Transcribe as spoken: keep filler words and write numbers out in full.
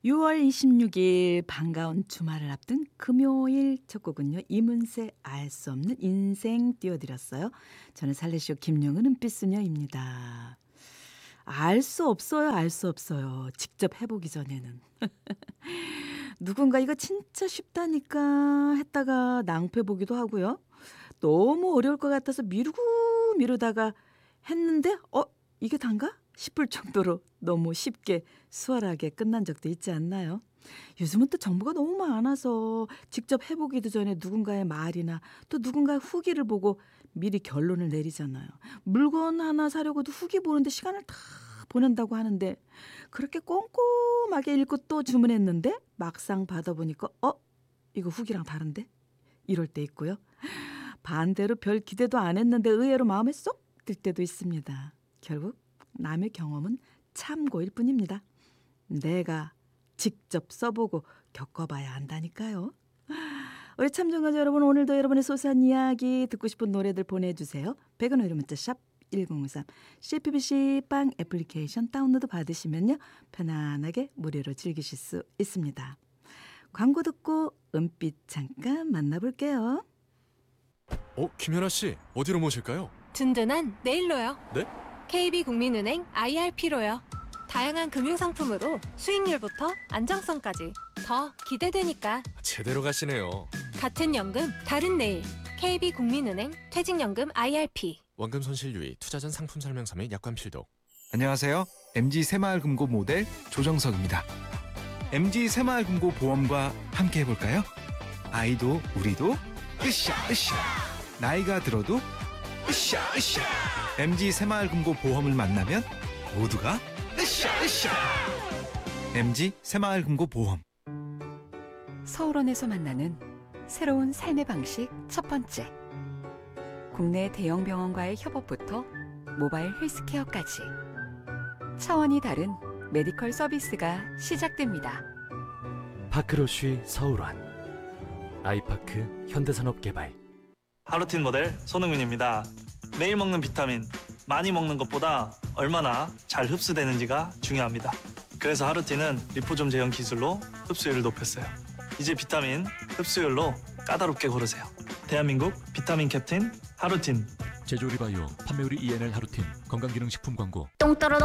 유월 이십육일 반가운 주말을 앞둔 금요일 첫 곡은요. 이문세 알 수 없는 인생 띄워드렸어요. 저는 살레시오 김영은 은빛소녀입니다. 알 수 없어요. 알 수 없어요. 직접 해보기 전에는. 누군가 이거 진짜 쉽다니까 했다가 낭패보기도 하고요. 너무 어려울 것 같아서 미루고 미루다가 했는데 어? 이게 단가? 싶을 정도로 너무 쉽게 수월하게 끝난 적도 있지 않나요? 요즘은 또 정보가 너무 많아서 직접 해보기도 전에 누군가의 말이나 또 누군가의 후기를 보고 미리 결론을 내리잖아요. 물건 하나 사려고도 후기 보는데 시간을 다 보낸다고 하는데 그렇게 꼼꼼하게 읽고 또 주문했는데 막상 받아보니까 어? 이거 후기랑 다른데? 이럴 때 있고요. 반대로 별 기대도 안 했는데 의외로 마음에 쏙 들 때도 있습니다. 결국 남의 경험은 참고일 뿐입니다. 내가 직접 써보고 겪어봐야 한다니까요. 우리 참정가자 여러분, 오늘도 여러분의 소소한 이야기 듣고 싶은 노래들 보내주세요. 백 원 유료 문자 샵 일공삼 씨피비씨 빵 애플리케이션 다운로드 받으시면요. 편안하게 무료로 즐기실 수 있습니다. 광고 듣고 은빛 잠깐 만나볼게요. 어, 김연아 씨, 어디로 모실까요? 든든한 내일로요. 네? 케이비국민은행 아이알피로요. 다양한 금융상품으로 수익률부터 안정성까지 더 기대되니까. 제대로 가시네요. 같은 연금 다른 내일. 케이비국민은행 퇴직연금 아이알피. 원금 손실 유의, 투자 전 상품 설명서 및 약관 필독. 안녕하세요. 엠지 새마을금고 모델 조정석입니다. 엠지 새마을금고 보험과 함께 해볼까요? 아이도 우리도 으쌰 으쌰. 나이가 들어도 으쌰 으쌰. 엠지 새마을금고 보험을 만나면 모두가 으쌰 으쌰. 엠지 새마을금고 보험. 서울원에서 만나는 새로운 삶의 방식 첫 번째. 국내 대형 병원과의 협업부터 모바일 헬스케어까지 차원이 다른 메디컬 서비스가 시작됩니다. 파크로쉬 서울원 아이파크 현대산업개발. 하루틴 모델 손흥민입니다. 매일 먹는 비타민, 많이 먹는 것보다 얼마나 잘 흡수되는지가 중요합니다. 그래서 하루틴은 리포좀 제형 기술로 흡수율을 높였어요. 이제 비타민 흡수율로 까다롭게 고르세요. 대한민국 비타민 캡틴 하루틴. 제조리 바이오 판매우리 이엔엘 하루틴 건강기능식품 광고. 똥 떨어